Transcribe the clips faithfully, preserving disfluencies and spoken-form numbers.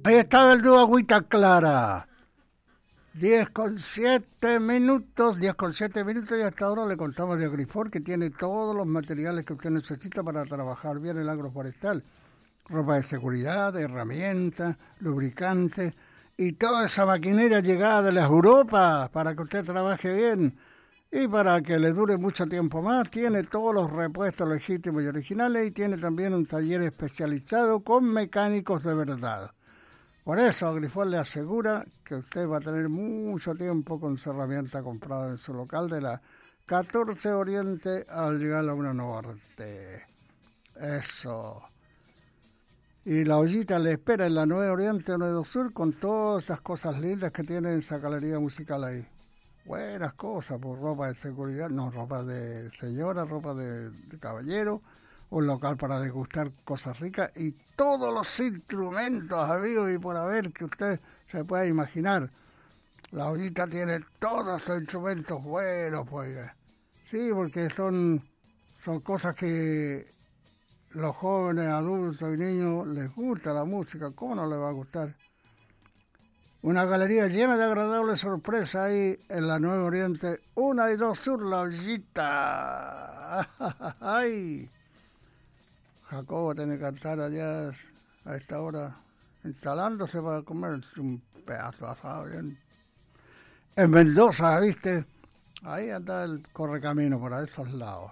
Ahí estaba el dúo Agüita Clara. diez con siete minutos, diez con siete minutos y hasta ahora le contamos de Agrifor, que tiene todos los materiales que usted necesita para trabajar bien el agroforestal. Ropa de seguridad, herramientas, lubricantes y toda esa maquinaria llegada de las Europas para que usted trabaje bien y para que le dure mucho tiempo más. Tiene todos los repuestos legítimos y originales y tiene también un taller especializado con mecánicos de verdad. Por eso Agrifor le asegura que usted va a tener mucho tiempo con su herramienta comprada en su local de la catorce Oriente al llegar a la una Norte. Eso. Y la ollita le espera en la nueve Oriente, nueve Sur, con todas estas cosas lindas que tiene esa galería musical ahí. Buenas cosas, por ropa de seguridad, no, ropa de señora, ropa de, de caballero, un local para degustar cosas ricas y todos los instrumentos habidos y por haber que usted se pueda imaginar. La ollita tiene todos los instrumentos buenos, pues. Sí, porque son, son cosas que los jóvenes, adultos y niños les gusta la música. ¿Cómo no les va a gustar? Una galería llena de agradables sorpresas ahí en la nueve Oriente, una y dos Sur, la ollita. ¡Ay! Jacobo tiene que estar allá a esta hora instalándose para comer un pedazo de asado bien. En Mendoza, ¿viste? Ahí anda el correcamino por esos lados.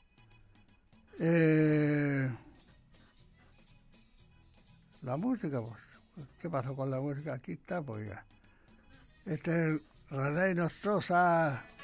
Eh, la música, pues, ¿qué pasó con la música? Aquí está, pues ya. Este es René Nostroza.